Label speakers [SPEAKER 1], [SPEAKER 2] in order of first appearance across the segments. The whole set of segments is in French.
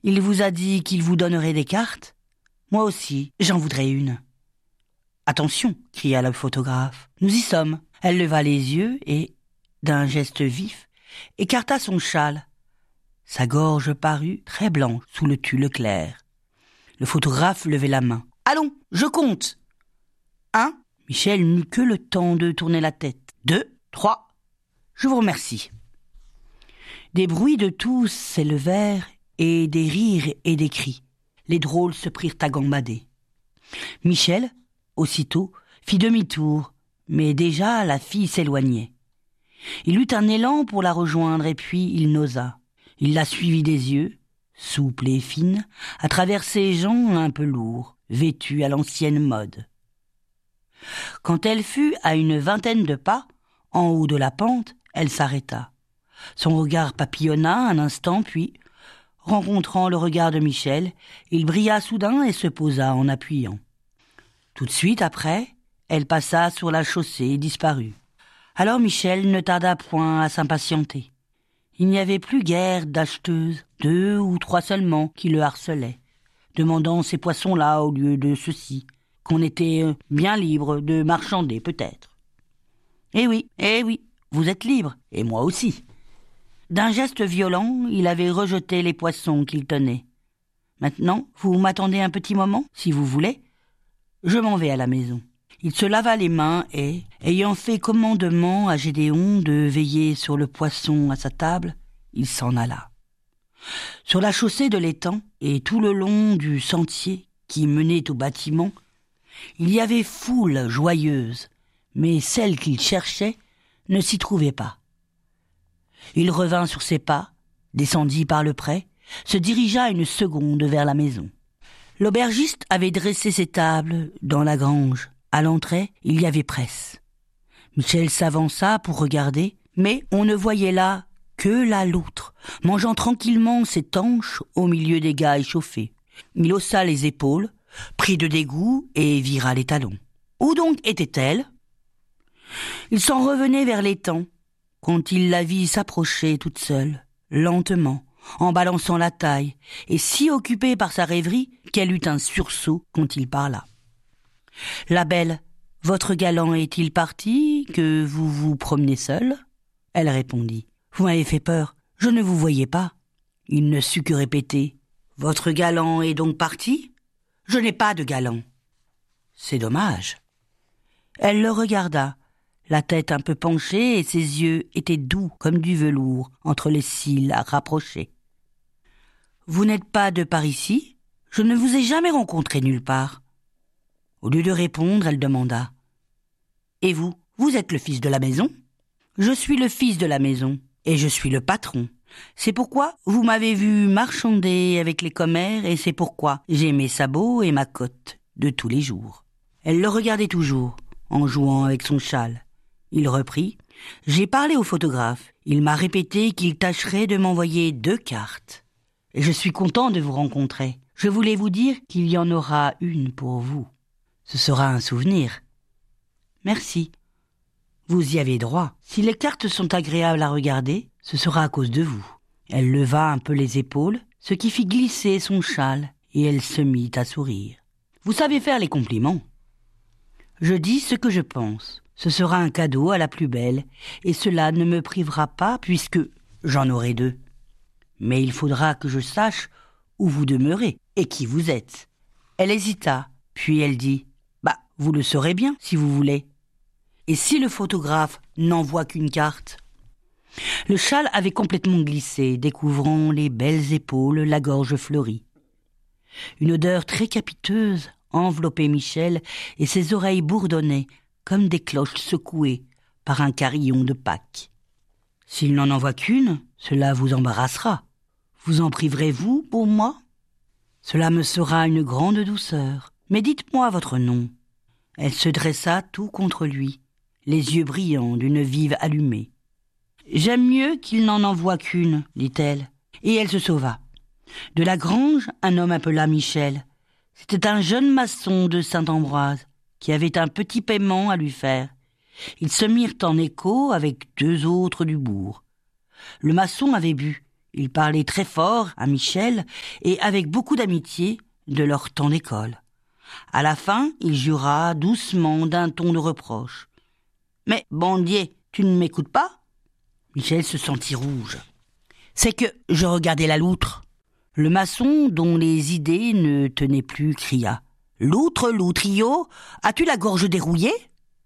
[SPEAKER 1] Il vous a dit qu'il vous donnerait des cartes ? Moi aussi, j'en voudrais une. Attention, cria le photographe. Nous y sommes. Elle leva les yeux et, d'un geste vif, écarta son châle. Sa gorge parut très blanche sous le tulle clair. Le photographe levait la main. Allons, je compte. 1. Michel n'eut que le temps de tourner la tête. 2, 3. Je vous remercie. Des bruits de tous s'élevèrent et des rires et des cris. Les drôles se prirent à gambader. Michel, aussitôt, fit demi-tour, mais déjà la fille s'éloignait. Il eut un élan pour la rejoindre et puis il n'osa. Il la suivit des yeux, souple et fine, à travers ces gens un peu lourds, vêtus à l'ancienne mode. Quand elle fut à une vingtaine de pas, en haut de la pente, elle s'arrêta. Son regard papillonna un instant, puis, rencontrant le regard de Michel, il brilla soudain et se posa en appuyant. Tout de suite après, elle passa sur la chaussée et disparut. Alors Michel ne tarda point à s'impatienter. Il n'y avait plus guère d'acheteuses, 2 ou 3 seulement qui le harcelaient, demandant ces poissons-là au lieu de ceux-ci, qu'on était bien libre de marchander peut-être. Eh oui, vous êtes libre, et moi aussi. D'un geste violent, il avait rejeté les poissons qu'il tenait. Maintenant, vous m'attendez un petit moment, si vous voulez. Je m'en vais à la maison. Il se lava les mains et, ayant fait commandement à Gédéon de veiller sur le poisson à sa table, il s'en alla. Sur la chaussée de l'étang et tout le long du sentier qui menait au bâtiment, il y avait foule joyeuse, mais celle qu'il cherchait ne s'y trouvait pas. Il revint sur ses pas, descendit par le pré, se dirigea une seconde vers la maison. L'aubergiste avait dressé ses tables dans la grange. À l'entrée, il y avait presse. Michel s'avança pour regarder, mais on ne voyait là que la loutre, mangeant tranquillement ses tanches au milieu des gars échauffés. Il haussa les épaules, prit de dégoût et vira les talons. Où donc était-elle ? Il s'en revenait vers l'étang, quand il la vit s'approcher toute seule, lentement, en balançant la taille, et si occupée par sa rêverie qu'elle eut un sursaut quand il parla. « La belle, votre galant est-il parti, que vous vous promenez seule ?» Elle répondit. « Vous m'avez fait peur, je ne vous voyais pas. » Il ne sut que répéter. « Votre galant est donc parti ? Je n'ai pas de galant. » « C'est dommage. » Elle le regarda, la tête un peu penchée et ses yeux étaient doux comme du velours entre les cils rapprochés. « Vous n'êtes pas de par ici ? Je ne vous ai jamais rencontré nulle part. » Au lieu de répondre, elle demanda. « Et vous, vous êtes le fils de la maison ? » ?»« Je suis le fils de la maison, et je suis le patron. C'est pourquoi vous m'avez vu marchander avec les commères, et c'est pourquoi j'ai mes sabots et ma cotte de tous les jours. » Elle le regardait toujours, en jouant avec son châle. Il reprit. « J'ai parlé au photographe. Il m'a répété qu'il tâcherait de m'envoyer 2 cartes. Et je suis content de vous rencontrer. Je voulais vous dire qu'il y en aura une pour vous. Ce sera un souvenir. » « Merci. Vous y avez droit. Si les cartes sont agréables à regarder, ce sera à cause de vous. » Elle leva un peu les épaules, ce qui fit glisser son châle, et elle se mit à sourire. « Vous savez faire les compliments. » « Je dis ce que je pense. Ce sera un cadeau à la plus belle, et cela ne me privera pas puisque j'en aurai 2. Mais il faudra que je sache où vous demeurez et qui vous êtes. » Elle hésita, puis elle dit « Bah, vous le saurez bien si vous voulez. » Et si le photographe n'envoie qu'une carte ? Le châle avait complètement glissé, découvrant les belles épaules, la gorge fleurie. Une odeur très capiteuse enveloppait Michel et ses oreilles bourdonnaient comme des cloches secouées par un carillon de Pâques. « S'il n'en envoie qu'une, cela vous embarrassera. Vous en priverez-vous pour moi ? Cela me sera une grande douceur. Mais dites-moi votre nom. » Elle se dressa tout contre lui, les yeux brillants d'une vive allumée. « J'aime mieux qu'il n'en envoie qu'une, dit-elle, et elle se sauva. De la grange, un homme appela Michel. C'était un jeune maçon de Saint-Ambroise qui avait un petit paiement à lui faire. Ils se mirent en écho avec 2 autres du bourg. Le maçon avait bu. Il parlait très fort à Michel et avec beaucoup d'amitié de leur temps d'école. À la fin, il jura doucement d'un ton de reproche. « Mais, Bandier, tu ne m'écoutes pas ?» Michel se sentit rouge. « C'est que je regardais la loutre. » Le maçon, dont les idées ne tenaient plus, cria. « Loutre, loutrio, as-tu la gorge dérouillée ?»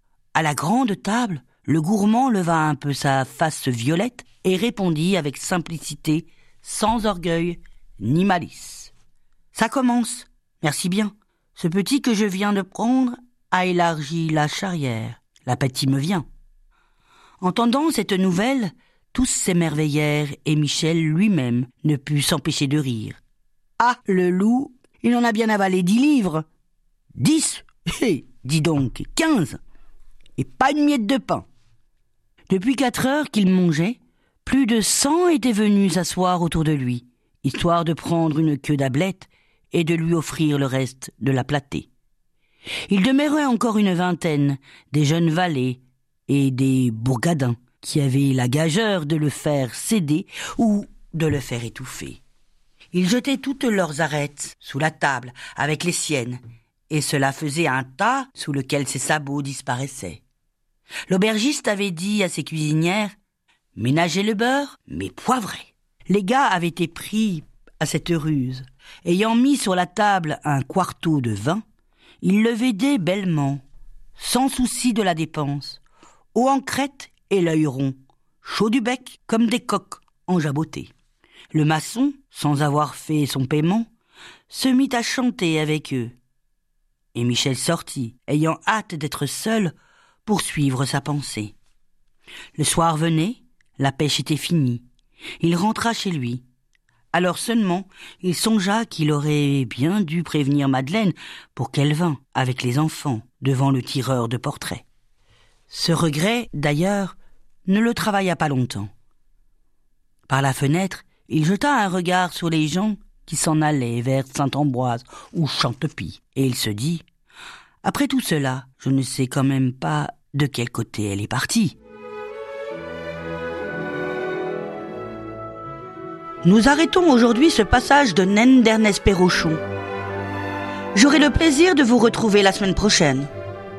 [SPEAKER 1] À la grande table, le gourmand leva un peu sa face violette et répondit avec simplicité, sans orgueil ni malice. « Ça commence, merci bien. Ce petit que je viens de prendre a élargi la charrière. L'appétit me vient. » Entendant cette nouvelle, tous s'émerveillèrent et Michel lui-même ne put s'empêcher de rire. « Ah, le loup, il en a bien avalé 10 livres. 10, dis donc, 15, et pas une miette de pain. » Depuis 4 heures qu'il mangeait, plus de 100 étaient venus s'asseoir autour de lui, histoire de prendre une queue d'ablette et de lui offrir le reste de la platée. Il demeurait encore une vingtaine, des jeunes valets et des bourgadins, qui avaient la gageure de le faire céder ou de le faire étouffer. Ils jetaient toutes leurs arêtes sous la table avec les siennes, et cela faisait un tas sous lequel ses sabots disparaissaient. L'aubergiste avait dit à ses cuisinières « Ménagez le beurre, mais poivrez ». Les gars avaient été pris à cette ruse. Ayant mis sur la table un quarto de vin, ils le vidaient bellement, sans souci de la dépense, haut en crête et l'œil rond, chaud du bec comme des coqs enjabotés. Le maçon, sans avoir fait son paiement, se mit à chanter avec eux. Et Michel sortit, ayant hâte d'être seul pour suivre sa pensée. Le soir venait, la pêche était finie. Il rentra chez lui. Alors seulement, il songea qu'il aurait bien dû prévenir Madeleine pour qu'elle vînt, avec les enfants, devant le tireur de portraits. Ce regret, d'ailleurs, ne le travailla pas longtemps. Par la fenêtre, il jeta un regard sur les gens qui s'en allaient vers Saint-Ambroise ou Chantepie, et il se dit « Après tout cela, je ne sais quand même pas de quel côté elle est partie. » Nous arrêtons aujourd'hui ce passage de Naine d'Ernest Pérochon. J'aurai le plaisir de vous retrouver la semaine prochaine.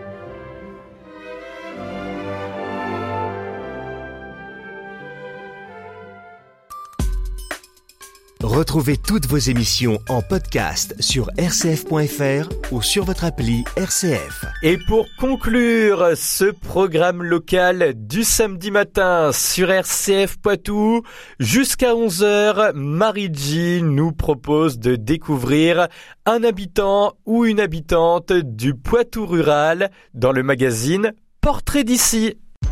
[SPEAKER 2] Retrouvez toutes vos émissions en podcast sur rcf.fr ou sur votre appli RCF.
[SPEAKER 3] Et pour conclure ce programme local du samedi matin sur RCF Poitou, jusqu'à 11h, Marie-G nous propose de découvrir un habitant ou une habitante du Poitou rural dans le magazine Portrait d'ici.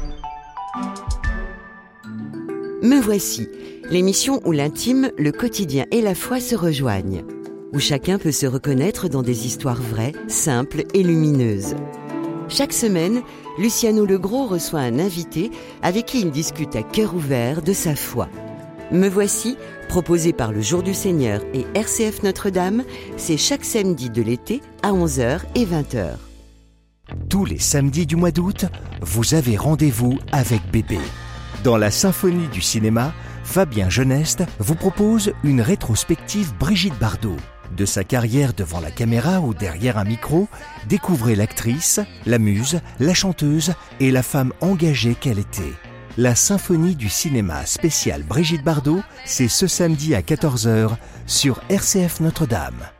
[SPEAKER 4] Me voici, l'émission où l'intime, le quotidien et la foi se rejoignent, où chacun peut se reconnaître dans des histoires vraies, simples et lumineuses. Chaque semaine, Luciano Legros reçoit un invité avec qui il discute à cœur ouvert de sa foi. Me voici, proposé par le Jour du Seigneur et RCF Notre-Dame, c'est chaque samedi de l'été à 11h et 20h.
[SPEAKER 2] Tous les samedis du mois d'août, vous avez rendez-vous avec Bébé. Dans la symphonie du cinéma, Fabien Geneste vous propose une rétrospective Brigitte Bardot. De sa carrière devant la caméra ou derrière un micro, découvrez l'actrice, la muse, la chanteuse et la femme engagée qu'elle était. La symphonie du cinéma spéciale Brigitte Bardot, c'est ce samedi à 14h sur RCF Notre-Dame.